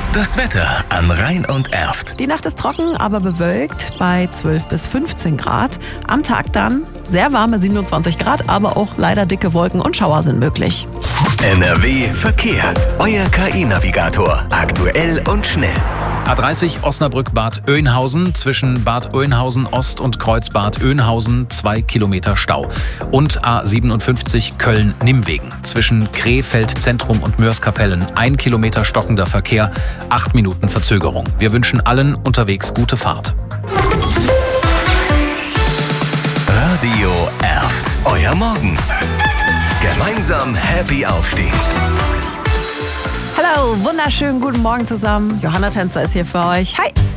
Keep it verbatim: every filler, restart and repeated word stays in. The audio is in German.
Das Wetter an Rhein und Erft. Die Nacht ist trocken, aber bewölkt bei zwölf bis fünfzehn Grad. Am Tag dann sehr warme siebenundzwanzig Grad, aber auch leider dicke Wolken und Schauer sind möglich. N R W Verkehr. Euer K I-Navigator. Aktuell und schnell. A dreißig Osnabrück-Bad Oeynhausen, zwischen Bad Oeynhausen Ost und Kreuzbad Oeynhausen zwei Kilometer Stau. Und A siebenundfünfzig Köln-Nimwegen, zwischen Krefeld Zentrum und Möhrskapellen ein Kilometer stockender Verkehr, acht Minuten Verzögerung. Wir wünschen allen unterwegs gute Fahrt. Radio Erft. Euer Morgen. Gemeinsam happy aufstehen. Hallo, wunderschönen guten Morgen zusammen. Johanna Tänzer ist hier für euch. Hi!